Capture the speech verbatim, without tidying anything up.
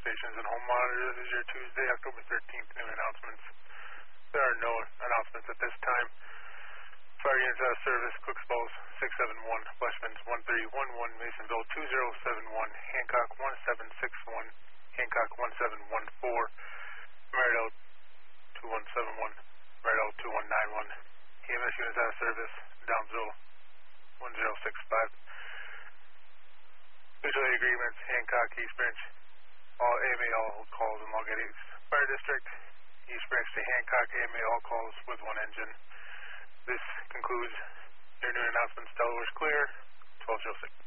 stations and home monitors. This is your Tuesday, October thirteenth noon announcements. There are no announcements at this time. Fire units out of service, Cooks Falls six seven one, Westman's one three one one, Masonville two zero seven one, Hancock one seven six one, Hancock one seven one four, Meridell two one seven one, Meridell two one nine one, E M S units out of service, Downsville one zero six five. Mutual aid agreements, Hancock, East Branch, all A M A all calls in Log East Fire District, East Branch to Hancock, A M A all calls with one engine. This concludes your new announcements. Delaware's clear, twelve oh six.